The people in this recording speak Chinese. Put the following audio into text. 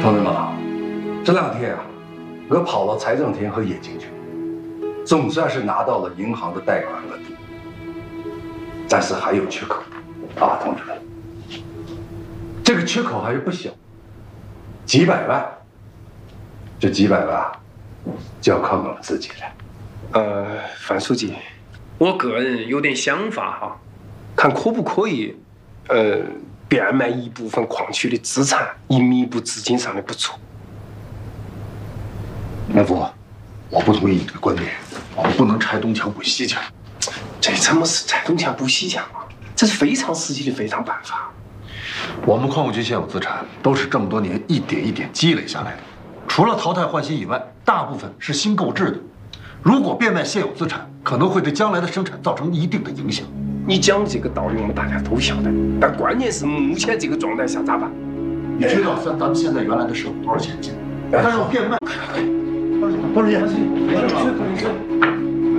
同志们，这2天啊，我跑了财政厅和冶金局，总算是拿到了银行的贷款额度，但是还有缺口啊，同志们，这个缺口还是不小，几百万。这几百万就要靠我们自己了。 范书记，我个人有点想法哈，看可不可以，变卖一部分矿区的资产，以弥补资金上的不足。 严福，我不同意你的观点，我们不能拆东墙补西墙。 这怎么是拆东墙补西墙啊？这是非常时期的非常办法。 我们矿务局现有资产都是这么多年一点一点积累下来的，除了淘汰换新以外，大部分是新购置的。如果变卖现有资产，可能会对将来的生产造成一定的影响。 你讲这个道理，我们大家都晓得，但关键是目前这个状态下咋办？ 你知道咱们现在原来的设备多少钱一斤？但是变卖，多少钱？